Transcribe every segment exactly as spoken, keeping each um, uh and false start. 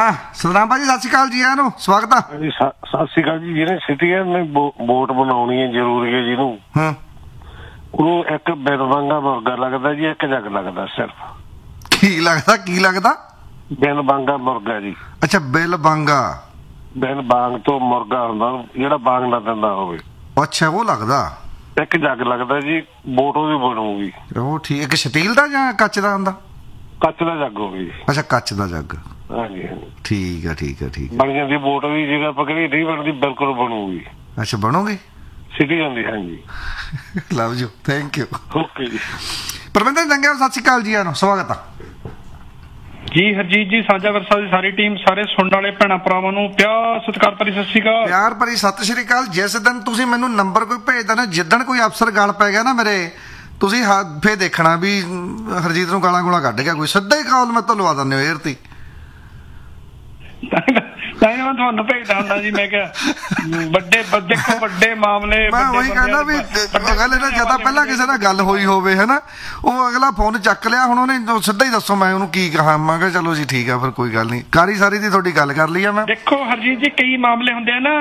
ਸਤਨਾਮ ਭਾਜੀ ਸਤਿ ਸ਼੍ਰੀ ਅਕਾਲ ਜੀ, ਆਇਆਂ ਨੂੰ ਸਵਾਗਤ ਆ। ਸਤਿ ਸ਼੍ਰੀ ਅਕਾਲ ਜੀ। ਜਿਹਨੇ ਸਿਟੀਜ਼ਨ ਨੇ ਵੋਟ ਬਣਾਉਣੀ ਹੈ ਜ਼ਰੂਰੀ ਹੈ ਜਿਹਨੂੰ, ਹਾਂ ਉਹਨੂੰ ਇੱਕ ਬਿਨ ਵਾਂਗਾ ਮੁਰਗਾ ਲੱਗਦਾ ਜੀ, ਇੱਕ ਜੱਗ ਲੱਗਦਾ ਸਿਰਫ। ਕੀ ਲੱਗਦਾ ਕੀ ਲੱਗਦਾ? ਬਿਨ ਵਾਂਗਾ ਮੁਰਗਾ ਜੀ। ਅੱਛਾ ਬਿਲ ਬਾਂਗਾ। ਬਿਨ ਬਾਂਗ ਤੋਂ ਮੁਰਗਾ ਹੁੰਦਾ ਜਿਹੜਾ ਬਾਂਗ ਨਾ ਦਿੰਦਾ ਹੋਵੇ। ਅੱਛਾ ਉਹ ਲੱਗਦਾ। ਇੱਕ ਜੱਗ ਲੱਗਦਾ ਜੀ, ਵੋਟ ਉਹਦੀ ਬਣੂਗੀ। ਉਹ ਠੀਕ। ਇੱਕ ਸਟੀਲ ਦਾ ਜਾਂ ਕੱਚ ਦਾ ਹੁੰਦਾ? ਕੱਚ ਦਾ ਜੱਗ ਹੋਵੇ। ਅੱਛਾ ਕੱਚ ਦਾ ਜੱਗ। ਹਾਂਜੀ ਹਾਂਜੀ ਠੀਕ ਆ ਠੀਕ ਆ ਠੀਕ ਬਣ ਜਾਂਦੀ ਵੋਟ ਵੀ। ਜੇ ਆਪਾਂ ਕਰੀਏ ਨਹੀਂ ਬਣਦੀ ਬਿਲਕੁਲ ਬਣੂਗੀ। ਅੱਛਾ ਬਣੋਗੇ ਸਿਟੀਜ਼ਨ ਦੀ। ਹਾਂਜੀ love you, thank you. Okay ਜੀ। ਪਰਮਿੰਦਰ ਜੰਗਿਆ ਸਤਿ ਸ਼੍ਰੀ ਅਕਾਲ ਜੀ, ਆਇਆਂ ਨੂੰ ਸਵਾਗਤ ਆ ਜੀ। ਹਰਜੀਤ ਜੀ, ਸਾਂਝਾ ਵਰਸਾ ਦੀ ਸਾਰੀ ਟੀਮ, ਸਾਰੇ ਸੁਣਨ ਵਾਲੇ ਭੈਣਾਂ ਭਰਾਵਾਂ ਨੂੰ ਪਿਆਰ ਸਤਿਕਾਰ ਭਰੀ ਸਤਿ ਸ਼੍ਰੀ ਅਕਾਲ। ਪਿਆਰ ਭਰੀ ਸਤਿ ਸ਼੍ਰੀ ਅਕਾਲ। ਜਿਸ ਦਿਨ ਤੁਸੀਂ ਮੈਨੂੰ ਨੰਬਰ ਕੋਈ ਭੇਜਦਾ ਨਾ, ਜਿੱਦਣ ਕੋਈ ਅਫਸਰ ਗੱਲ ਪੈ ਗਿਆ ਨਾ ਮੇਰੇ, ਤੁਸੀਂ ਫੇਰ ਦੇਖਣਾ ਵੀ ਹਰਜੀਤ ਨੂੰ ਗਾਲਾਂ ਗੂਲਾਂ ਕੱਢ ਗਿਆ ਕੋਈ, ਸਿੱਧਾ ਹੀ ਕਾਲ ਮੈਂ ਤੁਹਾਨੂੰ ਲਵਾ ਦਿੰਦੇ ਹੋ ਏਅਰ ਤੇ। ਤਾਂ ਮੈਂ ਤੁਹਾਨੂੰ ਭੇਜਦਾ ਹੁੰਦਾ ਜੀ। ਮੈਂ ਕਿਹਾ ਵੱਡੇ ਦੇਖੋ ਵੱਡੇ ਮਾਮਲੇ। ਮੈਂ ਉਹੀ ਕਹਿੰਦਾ ਵੀ ਗੱਲ ਇਹਨਾਂ ਜਿਆਦਾ ਪਹਿਲਾਂ ਕਿਸੇ ਨਾਲ ਗੱਲ ਹੋਈ ਹੋਵੇ ਹਨਾ, ਉਹ ਅਗਲਾ ਫੋਨ ਚੱਕ ਲਿਆ, ਹੁਣ ਉਹਨੇ ਸਿੱਧਾ ਹੀ ਦੱਸੋ ਮੈਂ ਉਹਨੂੰ ਕੀ ਕਹਾਂ। ਮੈਂ ਕਿਹਾ ਚਲੋ ਜੀ ਠੀਕ ਆ ਫਿਰ ਕੋਈ ਗੱਲ ਨਹੀਂ, ਕਾਰੀ ਸਾਰੀ ਦੀ ਤੁਹਾਡੀ ਗੱਲ ਕਰ ਲਈ ਆ ਮੈਂ। ਦੇਖੋ ਹਰਜੀਤ ਜੀ, ਕਈ ਮਾਮਲੇ ਹੁੰਦੇ ਆ ਨਾ,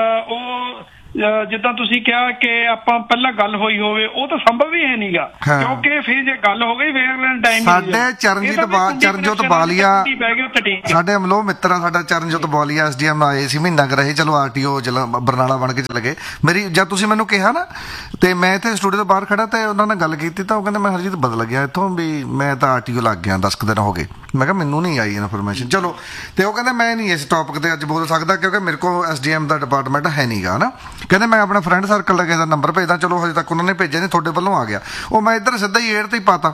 ਉਹ ਜਿੱਦਾਂ ਤੁਸੀਂ ਕਿਹਾ ਕਿ ਆਪਾਂ ਪਹਿਲਾਂ ਗੱਲ ਹੋਈ ਹੋਵੇ, ਉਹ ਤਾਂ ਸੰਭਵ ਹੀ ਹੈ ਨਹੀਂਗਾ, ਕਿਉਂਕਿ ਫਿਰ ਜੇ ਗੱਲ ਹੋ ਗਈ ਫੇਰ ਟਾਈਮ। ਸਾਡੇ ਚਰਨਜੀਤ ਚਰਨਜੋਤ ਬਾਲੀਆ, ਸਾਡੇ ਅਮਲੋ ਮਿੱਤਰ ਆ ਸਾਡਾ ਚਰਨਜੋਤ ਬਾਲੀਆ, ਐਸ ਡੀ ਐਮ ਆਏ ਸੀ, ਮਹੀਨਾ ਕੁ ਰਹੇ, ਚਲੋ ਆਰ ਟੀ ਓ ਬਰਨਾਲਾ ਬਣ ਕੇ ਚਲੇ ਗਏ। ਮੇਰੀ ਜਦ ਤੁਸੀਂ ਮੈਨੂੰ ਕਿਹਾ ਨਾ, ਤੇ ਮੈਂ ਇੱਥੇ ਸਟੂਡੀਓ ਤੋਂ ਬਾਹਰ ਖੜਾ ਤੇ ਉਹਨਾਂ ਨਾਲ ਗੱਲ ਕੀਤੀ, ਤਾਂ ਉਹ ਕਹਿੰਦੇ ਮੈਂ ਹਰਜੀਤ ਬਦਲ ਗਿਆ ਇੱਥੋਂ, ਵੀ ਮੈਂ ਤਾਂ ਆਰ ਟੀ ਓ ਲੱਗ ਗਿਆ ਦਸ ਕੁ ਦਿਨ ਹੋ ਗਏ। ਮੈਂ ਕਿਹਾ ਮੈਨੂੰ ਨਹੀਂ ਆਈ ਇਨਫੋਰਮੇਸ਼ਨ। ਚਲੋ, ਤੇ ਉਹ ਕਹਿੰਦੇ ਮੈਂ ਨਹੀਂ ਇਸ ਟੌਪਿਕ ਤੇ ਅੱਜ ਬੋਲ ਸਕਦਾ ਕਿਉਂਕਿ ਮੇਰੇ ਕੋਲ ਐਸ ਡੀ ਐਮ ਦਾ ਡਿਪਾਰਟਮੈਂਟ ਹੈ ਨਹੀਂਗਾ ਨਾ। ਕਹਿੰਦੇ ਮੈਂ ਆਪਣਾ ਫਰੈਂਡ ਸਰਕਲ ਦਾ ਕਿਸੇ ਦਾ ਨੰਬਰ ਭੇਜਦਾ। ਚਲੋ ਹਜੇ ਤੱਕ ਉਹਨਾਂ ਨੇ ਭੇਜਿਆ ਨਹੀਂ, ਤੁਹਾਡੇ ਵੱਲੋਂ ਆ ਗਿਆ। ਉਹ ਮੈਂ ਇੱਧਰ ਸਿੱਧਾ ਹੀ ਏਅਰ ਤੇ ਹੀ ਪਾਤਾ।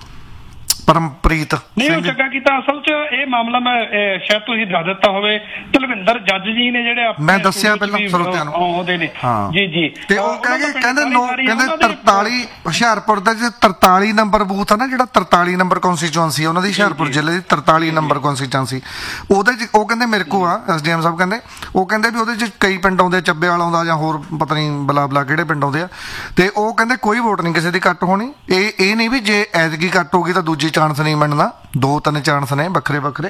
ਪਰਮਪ੍ਰੀਤ ਨਹੀਂ, ਉਹ ਚੰਗਾ ਕੀਤਾ। ਅਸਲ 'ਚ ਇਹ ਮਾਮਲਾ ਮੈਂ ਸ਼ਾਇਦ ਤੁਸੀਂ ਦੱਸ ਦਿੱਤਾ ਹੋਵੇ, ਤਲਵਿੰਦਰ ਜੱਜ ਜੀ ਨੇ ਜਿਹੜੇ ਮੈਂ ਦੱਸਿਆ ਪਹਿਲਾਂ ਸਰੋਤਿਆਂ ਨੂੰ ਆਉਂਦੇ ਨੇ। ਜੀ ਜੀ। ਤੇ ਉਹ ਕਹਿੰਦੇ ਕਹਿੰਦੇ ਨੋ ਕਹਿੰਦੇ ਤਰਤਾਲੀ ਹੁਸ਼ਿਆਰਪੁਰ ਦਾ ਜੇ ਤਰਤਾਲੀ ਨੰਬਰ ਬੂਥ ਆ ਨਾ, ਜਿਹੜਾ ਤਰਤਾਲੀ ਨੰਬਰ ਕੌਂਸਟੀਚੁਐਂਸੀ ਉਹਨਾਂ ਦੀ ਹੁਸ਼ਿਆਰਪੁਰ ਜ਼ਿਲ੍ਹੇ ਦੀ ਤਰਤਾਲੀ ਨੰਬਰ ਕੌਂਸਟੀਚੁਐਂਸੀ, ਉਹਦੇ 'ਚ ਉਹ ਕਹਿੰਦੇ ਮੇਰੇ ਕੋਲ ਆ ਐਸ ਡੀ ਐਮ ਸਾਹਿਬ ਕਹਿੰਦੇ, ਉਹ ਕਹਿੰਦੇ ਵੀ ਉਹਦੇ 'ਚ ਕਈ ਪਿੰਡ ਆਉਂਦੇ, ਚੱਬੇ ਵਾਲਾ ਆਉਂਦਾ ਜਾਂ ਹੋਰ ਪਤਾ ਨਹੀਂ ਬਲਾ ਬਲਾ ਕਿਹੜੇ ਪਿੰਡ ਆਉਂਦੇ ਆ, ਤੇ ਉਹ ਕਹਿੰਦੇ ਕੋਈ ਵੋਟ ਨਹੀਂ ਕਿਸੇ ਦੀ ਕੱਟ ਹੋਣੀ। ਇਹ ਇਹ ਨਹੀਂ ਵੀ ਜੇ ਐਤਕੀ ਕੱਟ ਹੋ ਗਈ ਤਾਂ ਦੂਜੀ ਚਾਂਸ ਨਹੀਂ ਬਣਨਾ, ਦੋ ਤਿੰਨ ਚਾਂਸ ਨੇ ਵੱਖਰੇ ਵੱਖਰੇ,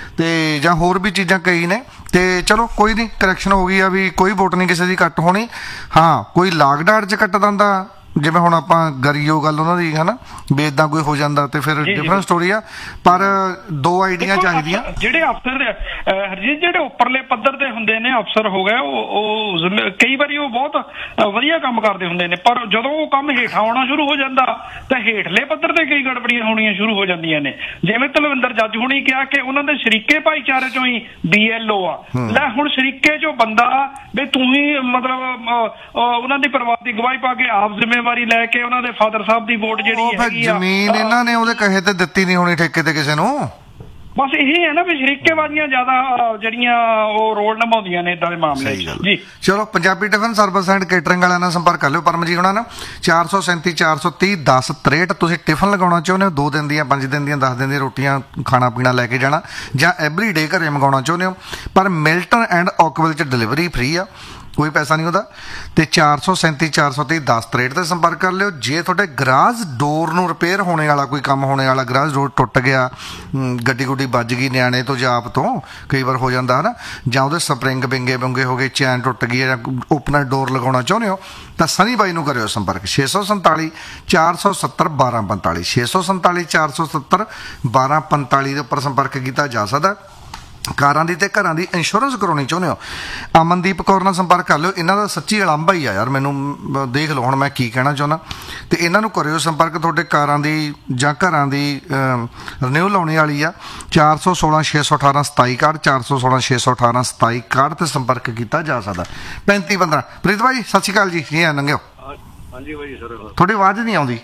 ਤੇ ਜਾਂ ਹੋਰ ਵੀ ਚੀਜ਼ਾਂ ਕਈ ਨੇ। ਤੇ ਚਲੋ ਕੋਈ ਨਹੀਂ, ਕਰੈਕਸ਼ਨ ਹੋ ਗਈ ਆ ਵੀ ਕੋਈ ਵੋਟ ਨਹੀਂ ਕਿਸੇ ਦੀ ਕੱਟ ਹੋਣੀ। ਹਾਂ ਕੋਈ ਲਾਗਡਾੜ 'ਚ ਕੱਟ ਦਿੰਦਾ, ਜਿਵੇਂ ਹੁਣ ਆਪਾਂ ਗਰੀਓ ਗੱਲ ਉਹਨਾਂ ਦੀ ਹੈ ਨਾ, ਵੀ ਇੱਦਾਂ ਕੋਈ ਹੋ ਜਾਂਦਾ ਤੇ ਫਿਰ ਡਿਫਰੈਂਟ ਸਟੋਰੀ ਆ। ਪਰ ਦੋ ਆਈਡੀਆਂ ਚਾਹੀਦੀਆਂ। ਜਿਹੜੇ ਅਫਸਰ ਹਰਜੀਤ ਜਿਹੜੇ ਉੱਪਰਲੇ ਪੱਧਰ ਦੇ ਹੁੰਦੇ ਨੇ, ਅਫਸਰ ਹੋ ਗਏ, ਉਹ ਕਈ ਵਾਰੀ ਉਹ ਬਹੁਤ ਵਧੀਆ ਕੰਮ ਕਰਦੇ ਹੁੰਦੇ ਨੇ, ਪਰ ਜਦੋਂ ਉਹ ਕੰਮ ਹੇਠਾਂ ਆਉਣਾ ਸ਼ੁਰੂ ਹੋ ਜਾਂਦਾ ਤਾਂ ਹੇਠਲੇ ਪੱਧਰ ਤੇ ਕਈ ਗੜਬੜੀਆਂ ਹੋਣੀਆਂ ਸ਼ੁਰੂ ਹੋ ਜਾਂਦੀਆਂ ਨੇ। ਜਿਵੇਂ ਤਲਵਿੰਦਰ ਜੱਜ ਹੁਣੀ ਕਿਹਾ ਕਿ ਉਹਨਾਂ ਦੇ ਸ਼ਰੀਕੇ ਭਾਈਚਾਰੇ ਚੋਂ ਹੀ ਬੀ ਐਲ ਓ ਆ। ਲੈ ਹੁਣ ਸ਼ਰੀਕੇ ਚੋਂ ਬੰਦਾ ਵੀ ਤੂੰ ਹੀ ਮਤਲਬ ਉਹਨਾਂ ਦੀ ਪਰਿਵਾਰ ਦੀ ਗਵਾਹੀ ਪਾ ਕੇ ਆਪ ਜ਼ਿੰਮੇਵਾਰੀ ਲੈ ਕੇ ਉਹਨਾਂ ਦੇ ਫਾਦਰ ਸਾਹਿਬ ਦੀ ਵੋਟ ਜਿਹੜੀ ਹੈਗੀ ਆ, ਜ਼ਮੀਨ ਇਹਨਾਂ ਨੇ ਉਹਦੇ ਕਹੇ ਤੇ ਦਿੱਤੀ ਨਹੀਂ ਹੋਣੀ ਠੇਕੇ ਤੇ ਕਿਸੇ ਨੂੰ। ਬਸ ਇਹੀ ਹੈ ਨਾ ਵੀ ਸ਼ਰੀਕੇਬਾਜ਼ੀਆਂ ਜ਼ਿਆਦਾ ਜਿਹੜੀਆਂ ਉਹ ਰੋਲ ਨਿਭਾਉਂਦੀਆਂ ਨੇ ਇਦਾਂ ਦੇ ਮਾਮਲੇ ਜੀ। ਚਲੋ, Punjabi tiffin service and catering ਵਾਲਿਆਂ ਨਾਲ ਸੰਪਰਕ ਕਰ ਲਿਓ ਪਰਮ ਜੀ ਹੋਣਾ ਨਾ, ਚਾਰ ਸੌ ਸੈਂਤੀ ਚਾਰ ਸੌ ਤੀਹ ਦਸ ਤਰੇਹਠ। ਤੁਸੀਂ ਟਿਫਨ ਲਗਾਉਣਾ ਚਾਹੁੰਦੇ ਹੋ, ਦੋ ਦਿਨ ਦੀਆਂ ਪੰਜ ਦਿਨ ਦੀਆਂ ਦਸ ਦਿਨ ਦੀਆਂ ਰੋਟੀਆਂ ਖਾਣਾ ਪੀਣਾ ਲੈ ਕੇ ਜਾਣਾ, ਜਾਂ ਐਵਰੀ ਡੇ ਘਰੇ ਮੰਗਾਉਣਾ ਚਾਹੁੰਦੇ ਹੋ, ਪਰ ਮਿਲਟਨ ਐਂਡ ਓਕਵਿਲ 'ਚ ਡਿਲੀਵਰੀ ਫ੍ਰੀ ਆ, ਕੋਈ ਪੈਸਾ ਨਹੀਂ ਉਹਦਾ। ਤੇ ਚਾਰ ਸੌ ਸੈਂਤੀ ਚਾਰ ਸੌ ਤੀਹ ਦਸ ਤਰੇਹਠ 'ਤੇ ਸੰਪਰਕ ਕਰ ਲਿਓ। ਜੇ ਤੁਹਾਡੇ ਗਰਾਜ ਡੋਰ ਨੂੰ ਰਿਪੇਅਰ ਹੋਣੇ ਵਾਲਾ ਕੋਈ ਕੰਮ ਹੋਣੇ ਵਾਲਾ, ਗਰਾਜ ਡੋਰ ਟੁੱਟ ਗਿਆ, ਗੱਡੀ ਗੁੱਡੀ ਵੱਜ ਗਈ ਨਿਆਣੇ ਤੋਂ ਜਾਂ ਆਪ ਤੋਂ ਕਈ ਵਾਰ ਹੋ ਜਾਂਦਾ ਹੈ ਨਾ, ਜਾਂ ਉਹਦੇ ਸਪਰਿੰਗ ਬਿੰਗੇ ਬਿੰਗੇ ਹੋ ਗਏ, ਚੈਨ ਟੁੱਟ ਗਈ ਹੈ, ਜਾਂ ਓਪਨਰ ਡੋਰ ਲਗਾਉਣਾ ਚਾਹੁੰਦੇ ਹੋ, ਤਾਂ ਸਨੀ ਬਾਈ ਨੂੰ ਕਰਿਓ ਸੰਪਰਕ। ਛੇ ਸੌ ਸੰਤਾਲੀ ਚਾਰ ਸੌ ਸੱਤਰ ਬਾਰਾਂ ਪੰਤਾਲੀ, ਛੇ ਸੌ ਸੰਤਾਲੀ ਚਾਰ ਸੌ ਸੱਤਰ ਬਾਰਾਂ ਪੰਤਾਲੀ ਦੇ ਉੱਪਰ ਸੰਪਰਕ ਕੀਤਾ ਜਾ ਸਕਦਾ। ਕਾਰਾਂ ਦੀ ਤੇ ਘਰਾਂ ਦੀ ਇੰਸ਼ੋਰੈਂਸ ਕਰਾਉਣੀ ਚਾਹੁੰਦੇ ਹੋ, ਅਮਨਦੀਪ ਕੌਰ ਨਾਲ ਸੰਪਰਕ ਕਰ ਲਿਓ। ਇਹਨਾਂ ਦਾ ਸੱਚੀ ਅਲੰਭਾ ਹੀ ਆ ਯਾਰ, ਮੈਨੂੰ ਦੇਖ ਲਓ ਹੁਣ ਮੈਂ ਕੀ ਕਹਿਣਾ ਚਾਹੁੰਦਾ। ਤੇ ਇਹਨਾਂ ਨੂੰ ਕਰਿਓ ਸੰਪਰਕ, ਤੁਹਾਡੇ ਕਾਰਾਂ ਦੀ ਜਾਂ ਘਰਾਂ ਦੀ ਰਿਨਿਊ ਲਾਉਣੀ ਵਾਲੀ ਆ। ਚਾਰ ਸੌ ਸੋਲਾਂ ਛੇ ਸੌ ਅਠਾਰਾਂ ਸਤਾਈ ਇਕਾਹਠ, ਚਾਰ ਸੌ ਸੋਲਾਂ ਛੇ ਸੌ ਅਠਾਰਾਂ ਸਤਾਈ ਇਕਾਹਠ 'ਤੇ ਸੰਪਰਕ ਕੀਤਾ ਜਾ ਸਕਦਾ। ਪੈਂਤੀ ਪੰਦਰਾਂ। ਪ੍ਰੀਤ ਭਾਈ ਸਤਿ ਸ਼੍ਰੀ ਅਕਾਲ ਜੀ, ਜੀ ਆ ਨੰਗਿਓ। ਹਾਂਜੀ ਭਾਈ ਸਰ, ਤੁਹਾਡੀ ਆਵਾਜ਼ ਨਹੀਂ ਆਉਂਦੀ।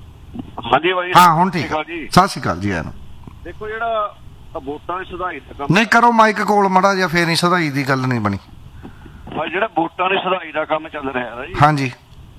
ਹਾਂਜੀ ਭਾਈ ਹਾਂ ਹੁਣ ਠੀਕ, ਸਤਿ ਸ਼੍ਰੀ ਅਕਾਲ ਜੀ। ਆ ਦੇਖੋ ਜਿਹੜਾ ਵੋਟਾਂ ਦੀ ਸੁਧਾਈ ਦਾ ਕੰਮ ਨਹੀਂ ਕਰੋ ਮਾਈਕ ਕੋਲ ਮਾੜਾ ਜਿਹਾ, ਫੇਰ ਨਹੀਂ ਸੁਧਾਈ ਦੀ ਗੱਲ ਨਹੀਂ ਬਣੀ। ਜਿਹੜਾ ਵੋਟਾਂ ਦੀ ਸੁਧਾਈ ਦਾ ਕੰਮ ਚੱਲ ਰਿਹਾ ਹੈ ਜੀ, ਹਾਂਜੀ,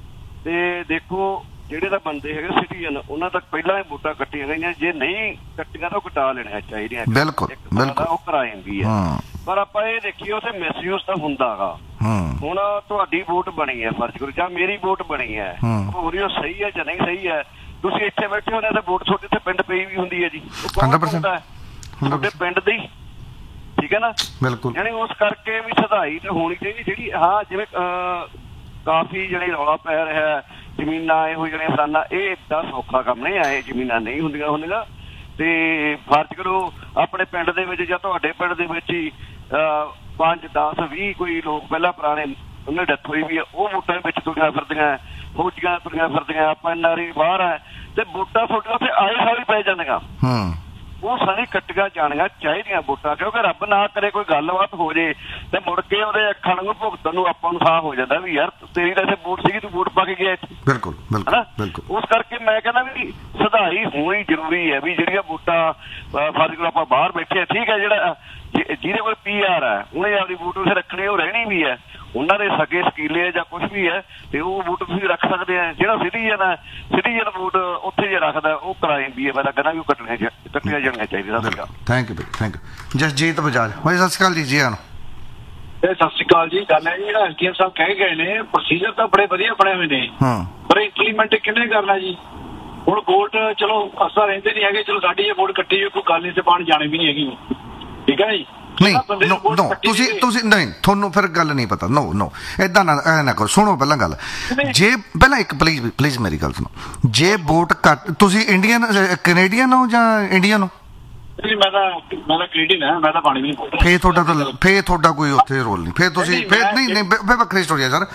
ਤੇ ਦੇਖੋ ਜਿਹੜੇ ਤਾਂ ਬੰਦੇ ਹੈਗੇ ਸਿਟੀਜ਼ਨ, ਉਹਨਾਂ ਤੱਕ ਪਹਿਲਾਂ ਹੀ ਵੋਟਾਂ ਕੱਟੀਆਂ ਗਈਆਂ, ਜੇ ਨਹੀਂ ਕੱਟੀਆਂ ਤਾਂ ਉਹ ਕਟਾ ਲੈਣੀਆਂ ਚਾਹੀਦੀਆਂ। ਬਿਲਕੁਲ ਬਿਲਕੁਲ, ਉਹ ਕਰਾ ਜਾਂਦੀ ਹੈ। ਪਰ ਆਪਾਂ ਇਹ ਦੇਖੀਏ ਉੱਥੇ ਮਿਸਯੂਜ਼ ਤਾਂ ਹੁੰਦਾ ਗਾ। ਹੁਣ ਤੁਹਾਡੀ ਵੋਟ ਬਣੀ ਹੈ, ਫਰਜ਼ ਕਰੋ, ਜਾਂ ਮੇਰੀ ਵੋਟ ਬਣੀ ਹੈ, ਹੋ ਰਹੀ ਉਹ ਸਹੀ ਹੈ ਜਾਂ ਨਹੀਂ ਸਹੀ ਹੈ। ਤੁਸੀਂ ਇੱਥੇ ਬੈਠੇ ਹੋ ਤਾਂ ਵੋਟ ਤੁਹਾਡੇ ਇੱਥੇ ਪਿੰਡ ਪਈ ਵੀ ਹੁੰਦੀ ਹੈ ਜੀ, ਤੁਹਾਡੇ ਪਿੰਡ ਦੀ, ਠੀਕ ਹੈ ਨਾ, ਬਿਲਕੁਲ। ਯਾਨੀ ਉਸ ਕਰਕੇ ਵੀ ਸਦਾਈ ਤੇ ਹੋਣੀ ਚਾਹੀਦੀ ਜਿਹੜੀ, ਹਾਂ ਜਿਵੇਂ ਅਹ, ਕਾਫੀ ਜਿਹੜੇ ਰੌਲਾ ਪੈ ਰਿਹਾ ਜ਼ਮੀਨਾਂ ਇਹੋ ਜਿਹੜੀਆਂ ਫਲਾਨਾ, ਇਹ ਏਦਾਂ ਸੌਖਾ ਕੰਮ ਨਹੀਂ ਆ, ਇਹ ਜ਼ਮੀਨਾਂ ਨਹੀਂ ਹੁੰਦੀਆਂ ਹੁੰਦੀਆਂ। ਤੇ ਫਰਜ਼ ਕਰੋ ਆਪਣੇ ਪਿੰਡ ਦੇ ਵਿੱਚ ਜਾਂ ਤੁਹਾਡੇ ਪਿੰਡ ਦੇ ਵਿੱਚ ਹੀ ਪੰਜ ਦਸ ਵੀਹ ਕੋਈ ਲੋਕ ਪਹਿਲਾਂ ਪੁਰਾਣੇ ਉਹਨਾਂ ਦੀ ਡੈਥ ਹੋਈ ਵੀ ਆ, ਉਹ ਵੋਟਾਂ ਦੇ ਵਿੱਚ ਤੁਰੀਆਂ ਫਿਰਦੀਆਂ, ਫੌਜੀਆਂ ਤੁਰੀਆਂ ਫਿਰਦੀਆਂ, ਆਪਾਂ ਐਨ ਆਰ ਆਈ ਬਾਹਰ ਆ, ਤੇ ਵੋਟਾਂ ਤੁਹਾਡੇ ਉੱਥੇ ਆਏ ਸਾਲ ਹੀ ਪੈ ਜਾਂਦੀਆਂ। ਉਹ ਸਾਰੀ ਕੱਟੀਆਂ ਜਾਣੀਆਂ ਚਾਹੀਦੀਆਂ ਵੋਟਾਂ, ਕਿਉਂਕਿ ਰੱਬ ਨਾ ਕਰੇ ਕੋਈ ਗੱਲਬਾਤ ਹੋ ਜੇ ਤੇ ਮੁੜ ਕੇ ਉਹਦੇ ਅੱਖਾਂ ਨੂੰ ਭੁਗਤਣ ਨੂੰ ਆਪਾਂ ਨੂੰ ਥਾਂ ਹੋ ਜਾਂਦਾ ਵੀ ਯਾਰ ਤੇਰੀ ਤਾਂ ਇੱਥੇ ਵੋਟ ਸੀਗੀ, ਤੂੰ ਵੋਟ ਪਾ ਕੇ ਗਿਆ ਇੱਥੇ। ਬਿਲਕੁਲ ਹਨਾ, ਬਿਲਕੁਲ। ਉਸ ਕਰਕੇ ਮੈਂ ਕਹਿੰਦਾ ਵੀ ਸੁਧਾਈ ਹੋਣੀ ਜ਼ਰੂਰੀ ਹੈ ਵੀ ਜਿਹੜੀਆਂ ਵੋਟਾਂ ਫਰਜ਼ ਕਰੋ ਆਪਾਂ ਬਾਹਰ ਬੈਠੇ ਆ, ਠੀਕ ਹੈ, ਜਿਹੜਾ ਜਿਹਦੇ ਕੋਲ ਪੀ ਆਰ ਹੈ ਉਹਨੇ ਆਪਦੀ ਵੋਟ ਉੱਥੇ ਰੱਖਣੀ, ਉਹ ਰਹਿਣੀ ਵੀ ਹੈ, ਉਹਨਾਂ ਦੇ ਸਗੇ ਸਕੀਲੇ ਜਾਂ ਕੁਛ ਵੀ ਹੈ ਤੇ ਉਹ ਵੋਟ ਤੁਸੀਂ ਰੱਖ ਸਕਦੇ ਆ। ਜਿਹੜਾ ਸਿਟੀਜ਼ਨ ਹੈ, ਸਿਟੀਜ਼ਨ ਵੋਟ ਉੱਥੇ ਜੇ ਰੱਖਦਾ ਉਹ ਕਰਾਈ ਵੀ ਹੈ, ਮੈਂ ਤਾਂ ਕਹਿੰਦਾ ਵੀ ਉਹ ਕੱਟਣੀਆਂ ਕੱਟੀਆਂ ਜਾਣੀਆਂ ਚਾਹੀਦੀਆਂ। Thank you thank you. Jasjit Bajaj ਭਾਈ ਸਤਿ ਸ਼੍ਰੀ ਅਕਾਲ ਜੀ। ਜੀ ਹਾਂ ਸਤਿ ਸ਼੍ਰੀ ਅਕਾਲ ਜੀ। ਗੱਲ ਹੈ ਜੀ, ਜਿਹੜਾ ਐਸਡੀਐਮ ਸਾਹਿਬ ਕਹਿ ਗਏ ਨੇ ਪ੍ਰੋਸੀਜਰ ਤਾਂ ਬੜੇ ਵਧੀਆ ਬਣੇ ਹੋਏ ਨੇ, ਪਰ ਇੰਪਲੀਮੈਂਟ ਕਿਹਨੇ ਕਰਨਾ ਜੀ? ਹੁਣ ਵੋਟ ਚਲੋ ਅਸਾਂ ਰਹਿੰਦੇ ਨਹੀਂ ਹੈਗੇ, ਚਲੋ ਸਾਡੀ ਇਹ ਵੋਟ ਕੱਟੀ ਕੋਈ ਗੱਲ ਨਹੀਂ, ਤੇ ਪਾਣ ਜਾਣੀ ਵੀ ਨਹੀਂ ਹੈਗੀ, ਠੀਕ ਹੈ ਜੀ। ਨਹੀਂ ਨੋ ਨੋ ਤੁਸੀਂ ਤੁਸੀਂ ਨਹੀਂ, ਤੁਹਾਨੂੰ ਫਿਰ ਗੱਲ ਨਹੀਂ ਪਤਾ। ਨੋ ਨੋ ਏਦਾਂ ਨਾ ਐ ਨਾ ਕਰੋ, ਸੁਣੋ ਪਹਿਲਾਂ ਗੱਲ। ਜੇ ਪਹਿਲਾਂ ਇੱਕ ਪਲੀਜ਼ ਪਲੀਜ਼ ਮੇਰੀ ਗੱਲ ਸੁਣੋ, ਜੇ ਵੋਟ ਘੱਟ, ਤੁਸੀਂ ਇੰਡੀਅਨ ਕੈਨੇਡੀਅਨ ਹੋ ਜਾਂ ਇੰਡੀਅਨ ਹੋ? ਮੈਂ ਤਾਂ ਮੈਂ ਤਾਂ ਕੈਨੇਡੀਅਨ ਹਾਂ, ਮੈਂ ਤਾਂ ਪਾਣੀ ਵੀ ਨਹੀਂ ਪੀਂਦਾ। ਫੇਰ ਤੁਹਾਡਾ ਤਾਂ ਫੇਰ ਤੁਹਾਡਾ ਕੋਈ ਉੱਥੇ ਰੋਲ ਨਹੀਂ, ਫੇਰ ਤੁਸੀਂ ਫੇਰ ਨਹੀਂ ਨਹੀਂ ਵੱਖਰੀ ਸਟੋਰੀ ਹੈ ਸਰ।